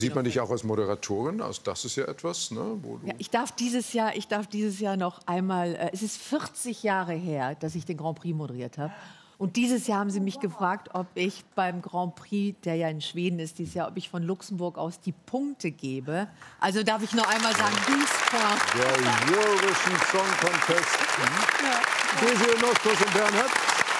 Sieht man dich auch als Moderatorin? Also das ist ja etwas, ne, wo du... Ja, ich darf dieses Jahr noch einmal, es ist 40 Jahre her, dass ich den Grand Prix moderiert habe. Und dieses Jahr haben sie mich gefragt, ob ich beim Grand Prix, der ja in Schweden ist dieses Jahr, ob ich von Luxemburg aus die Punkte gebe. Also darf ich noch einmal sagen, Der Eurovision Song Contest. Ja. Desiree Nossos und Bernhard.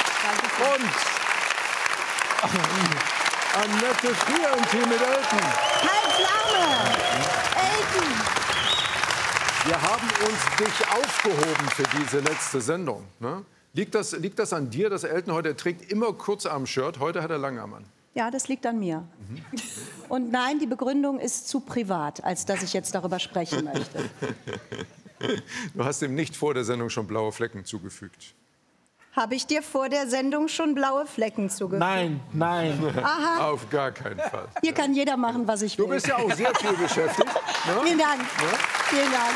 Und Annette Frier im Team mit Elton. Halt Flamme! Elton! Wir haben uns dich aufgehoben für diese letzte Sendung. Ne? Liegt das an dir, dass Elton heute trägt immer Kurzarm-Shirt, heute hat er Langarm an? Ja, das liegt an mir. Und nein, die Begründung ist zu privat, als dass ich jetzt darüber sprechen möchte. Du hast ihm nicht vor der Sendung schon blaue Flecken zugefügt. Habe ich dir vor der Sendung schon blaue Flecken zugefügt? Nein, nein. Aha. Auf gar keinen Fall. Hier kann jeder machen, was ich will. Du bist ja auch sehr viel beschäftigt. Ne? Vielen Dank. Ja? Vielen Dank.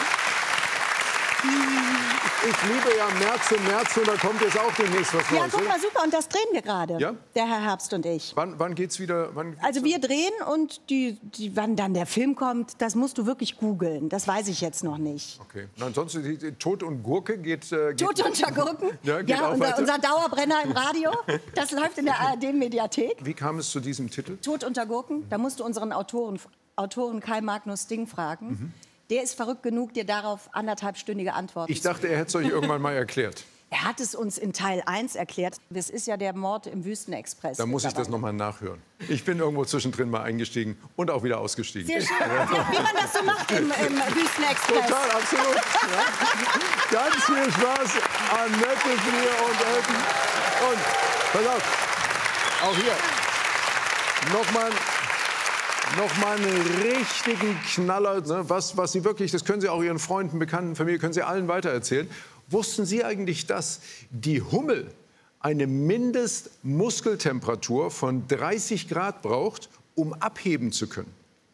Ich liebe ja März und da kommt jetzt auch demnächst was Neues. Ja, guck mal, super. Und das drehen wir gerade. Ja? Der Herr Herbst und ich. Wann geht's wieder? Also wir drehen und wann dann der Film kommt, das musst du wirklich googeln. Das weiß ich jetzt noch nicht. Okay. Und ansonsten Tod und Gurke geht... Tod unter Gurken? Ja, unser Dauerbrenner im Radio. Das läuft in der ARD-Mediathek. Wie kam es zu diesem Titel? Tod unter Gurken. Da musst du unseren Autoren Kai Magnus Ding fragen. Der ist verrückt genug, dir darauf anderthalbstündige Antworten Ich dachte, er hätte es euch irgendwann mal erklärt. Er hat es uns in Teil 1 erklärt. Das ist ja der Mord im Wüstenexpress. Da muss ich das noch mal nachhören. Ich bin irgendwo zwischendrin mal eingestiegen und auch wieder ausgestiegen. Sehr schön. Ja, wie man das so macht im Wüstenexpress. Total, absolut. Ja. Ganz viel Spaß an Annette Frier und Elton. Und pass auf, auch hier noch mal einen richtigen Knaller. Ne? Was Sie wirklich, das können Sie auch Ihren Freunden, Bekannten, Familie, können Sie allen weitererzählen. Wussten Sie eigentlich, dass die Hummel eine Mindestmuskeltemperatur von 30 Grad braucht, um abheben zu können?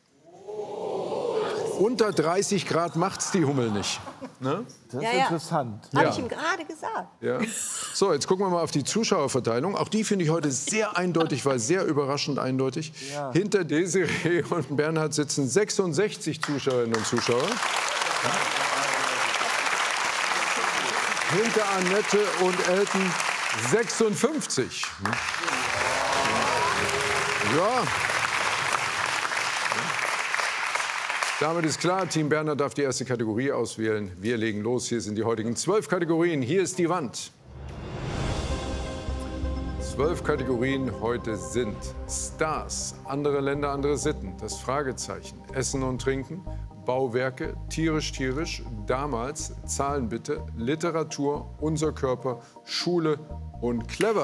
Unter 30 Grad macht's die Hummel nicht. Ne? Das ist interessant. Habe ich ihm gerade gesagt. Ja. So, jetzt gucken wir mal auf die Zuschauerverteilung. Auch die finde ich heute sehr eindeutig, war sehr überraschend eindeutig. Ja. Hinter Desiree und Bernhard sitzen 66 Zuschauerinnen und Zuschauer. Hinter Annette und Elton 56. Ja. Damit ist klar, Team Bernhard darf die erste Kategorie auswählen. Wir legen los. Hier sind die heutigen 12 Kategorien. Hier ist die Wand. 12 Kategorien heute sind Stars, andere Länder, andere Sitten, das Fragezeichen, Essen und Trinken, Bauwerke, tierisch, damals, Zahlen bitte, Literatur, unser Körper, Schule und clever.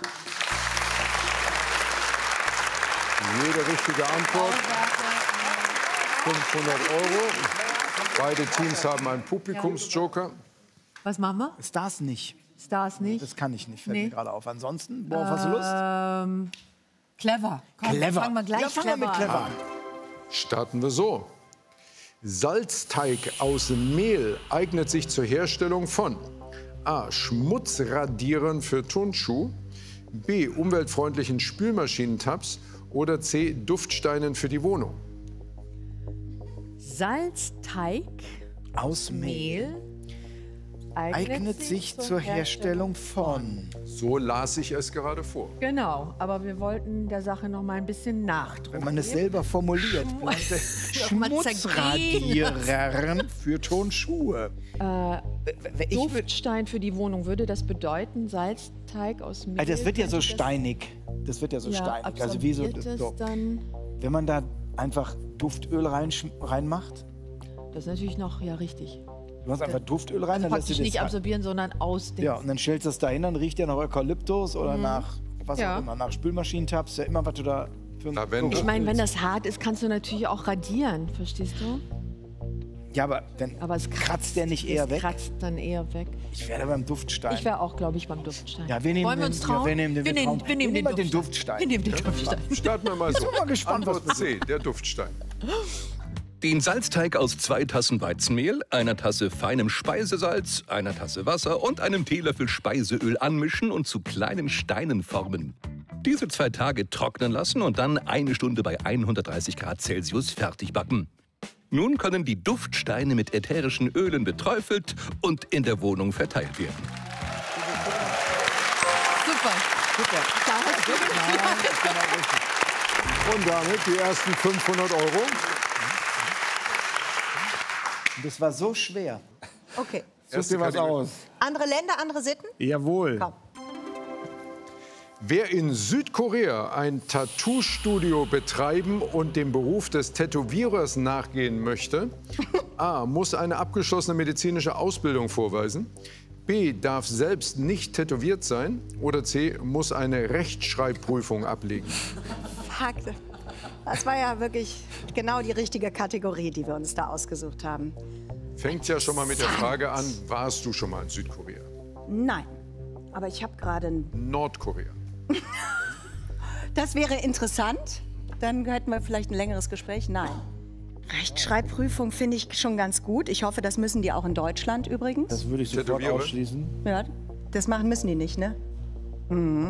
Jede richtige Antwort. 500 €. Beide Teams haben einen Publikumsjoker. Was machen wir? Stars nicht. Stars nicht? Das kann ich nicht, fällt mir gerade auf. Ansonsten, worauf hast du Lust? Clever. Komm, Clever. Fangen wir gleich ja, fangen wir mit clever an. Starten wir so. Salzteig aus Mehl eignet sich zur Herstellung von A. Schmutzradierern für Turnschuh, B. umweltfreundlichen Spülmaschinentabs oder C. Duftsteinen für die Wohnung. Salzteig aus Mehl eignet sich zur Herstellung von. So las ich es gerade vor. Genau, aber wir wollten der Sache noch mal ein bisschen nachdrücken. Wenn man es selber formuliert. Schmutzradierern für Turnschuhe. Duftstein für die Wohnung, würde das bedeuten, Salzteig aus Mehl? Also das wird ja so steinig. Das wird ja so steinig. Also wie so, dann wenn man da einfach Duftöl reinmacht. Das ist natürlich noch, ja, richtig. Du machst einfach Duftöl rein, dann lässt du das nicht absorbieren, sondern aus dem. Ja, und dann stellst du das da hin, dann riecht ja nach Eukalyptus oder nach, was auch immer, nach Spülmaschinentabs, ja immer, was du da für ein Ich meine, wenn das hart ist, kannst du natürlich auch radieren, verstehst du? Ja, aber dann kratzt der nicht eher weg? Kratzt dann eher weg. Ich wäre beim Duftstein. Ich wäre auch, glaube ich, beim Duftstein. Ja, wir nehmen Wollen wir uns trauen? Ja, wir nehmen den Duftstein. Wir nehmen den Duftstein. Starten wir mal so. Ich bin mal gespannt, Antwort C, der Duftstein. Den Salzteig aus 2 Tassen Weizenmehl, einer Tasse feinem Speisesalz, einer Tasse Wasser und einem Teelöffel Speiseöl anmischen und zu kleinen Steinen formen. Diese 2 Tage trocknen lassen und dann 1 Stunde bei 130 Grad Celsius fertig backen. Nun können die Duftsteine mit ätherischen Ölen beträufelt und in der Wohnung verteilt werden. Super. Super. Und damit die ersten 500 €. Das war so schwer. Okay. Such dir was aus. Andere Länder, andere Sitten? Jawohl. Komm. Wer in Südkorea ein Tattoo-Studio betreiben und dem Beruf des Tätowierers nachgehen möchte, A. muss eine abgeschlossene medizinische Ausbildung vorweisen, B. darf selbst nicht tätowiert sein oder C. muss eine Rechtschreibprüfung ablegen. Fuck. Das war ja wirklich genau die richtige Kategorie, die wir uns da ausgesucht haben. Fängt ja schon mal mit der Frage an, warst du schon mal in Südkorea? Nein. Aber ich habe gerade ein... Nordkorea. Das wäre interessant. Dann hätten wir vielleicht ein längeres Gespräch. Nein. Rechtschreibprüfung finde ich schon ganz gut. Ich hoffe, das müssen die auch in Deutschland übrigens. Das würde ich sofort Tätowierer? ausschließen. Ja, das machen müssen die nicht, ne? Mhm.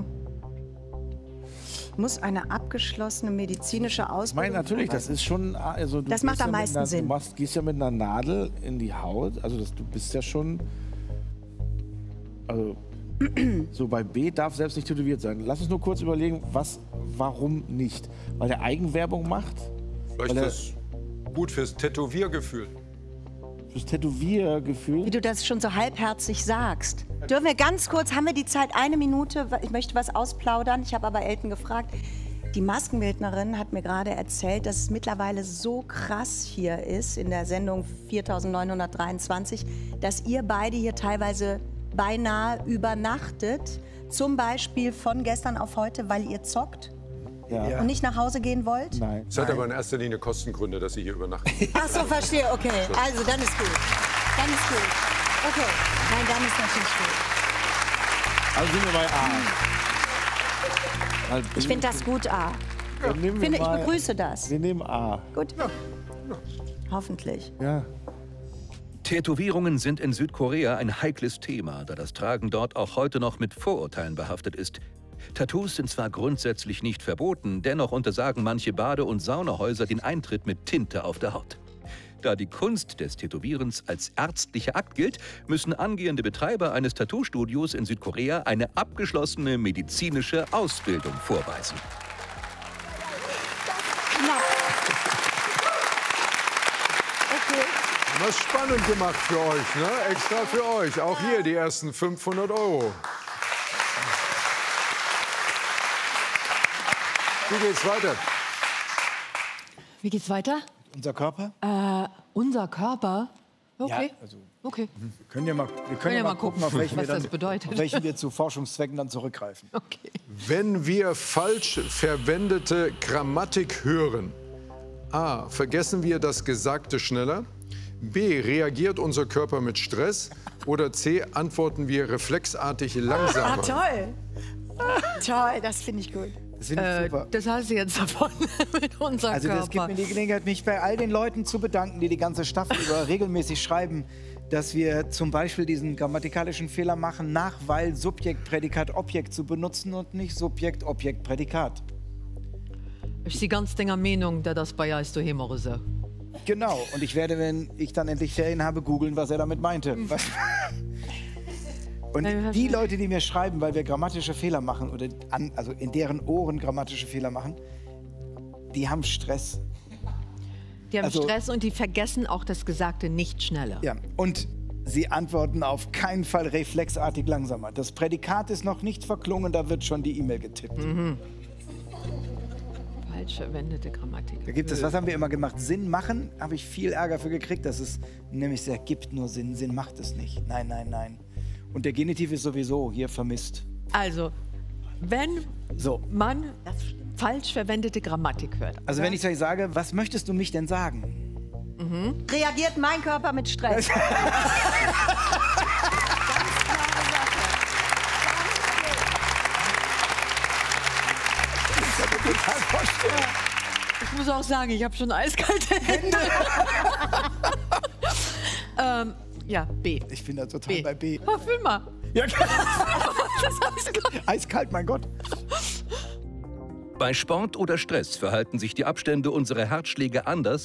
Muss eine abgeschlossene medizinische Ich Ausbildung... meine, natürlich, das ist schon... Also, Das macht am meisten Sinn. Du gehst ja mit einer Nadel in die Haut. Also du bist ja schon... Also, so bei B darf selbst nicht tätowiert sein. Lass uns nur kurz überlegen, warum nicht? Weil der Eigenwerbung macht? Vielleicht Weil er- ist gut fürs Tätowiergefühl. Fürs Tätowiergefühl? Wie du das schon so halbherzig sagst. Dürfen wir ganz kurz, haben wir die Zeit, 1 Minute? Ich möchte was ausplaudern. Ich habe aber Elton gefragt. Die Maskenbildnerin hat mir gerade erzählt, dass es mittlerweile so krass hier ist, in der Sendung 4923, dass ihr beide hier teilweise beinahe übernachtet. Zum Beispiel von gestern auf heute, weil ihr zockt Ja. und nicht nach Hause gehen wollt? Nein. Es hat aber in erster Linie Kostengründe, dass Sie hier übernachten. Ach so, verstehe, okay. Also, dann ist gut. Dann ist gut. Okay. Nein, dann ist natürlich gut. Also sind wir bei A. Also, Ich finde das gut, A. dann nehmen wir Ich mal- begrüße das. Wir nehmen A. Gut. Hoffentlich. Ja. Tätowierungen sind in Südkorea ein heikles Thema, da das Tragen dort auch heute noch mit Vorurteilen behaftet ist. Tattoos sind zwar grundsätzlich nicht verboten, dennoch untersagen manche Bade- und Saunahäuser den Eintritt mit Tinte auf der Haut. Da die Kunst des Tätowierens als ärztlicher Akt gilt, müssen angehende Betreiber eines Tattoo-Studios in Südkorea eine abgeschlossene medizinische Ausbildung vorweisen. Das ist spannend gemacht für euch, ne? Extra für euch. Auch hier die ersten 500 €. Wie geht's weiter? Wie geht's weiter? Unser Körper? Unser Körper? Okay. Ja, also Okay. wir können ja mal gucken, auf welchen, was wir dann, das bedeutet. auf welchen wir zu Forschungszwecken dann zurückgreifen. Okay. Wenn wir falsch verwendete Grammatik hören, A. Vergessen wir das Gesagte schneller? B. Reagiert unser Körper mit Stress? Oder C. Antworten wir reflexartig langsamer? Toll. Toll, das finde ich gut. Das finde ich super. Das hast du jetzt davon mit unserem Also das gibt Körper. mir die Gelegenheit, mich bei all den Leuten zu bedanken, die die ganze Staffel über regelmäßig schreiben, dass wir zum Beispiel diesen grammatikalischen Fehler machen, nach weil Subjekt, Prädikat, Objekt zu benutzen und nicht Subjekt, Objekt, Prädikat. Ich bin ganz deiner Meinung, dass das bei ist du immer so. Genau. Und ich werde, wenn ich dann endlich Ferien habe, googeln, was er damit meinte. Und die Leute, die mir schreiben, weil wir grammatische Fehler machen oder also in deren Ohren grammatische Fehler machen, die haben Stress. Die haben Also- Stress und die vergessen auch das Gesagte nicht schneller. Ja, und sie antworten auf keinen Fall reflexartig langsamer. Das Prädikat ist noch nicht verklungen, da wird schon die E-Mail getippt. Falsch verwendete Grammatik. Da gibt es, was haben wir immer gemacht? Sinn machen, habe ich viel Ärger für gekriegt, dass es nämlich sehr gibt nur Sinn. Sinn macht es nicht. Nein, nein, nein. Und der Genitiv ist sowieso hier vermisst. Also, wenn So, man falsch verwendete Grammatik hört. also wenn ich euch sage, was möchtest du mich denn sagen? Reagiert mein Körper mit Stress? Ich muss auch sagen, ich habe schon eiskalte Hände. Ja, B. Ich bin da total B. bei B. Ach, fühl mal. Ja, Das ist eiskalt. eiskalt, mein Gott. Bei Sport oder Stress verhalten sich die Abstände unserer Herzschläge anders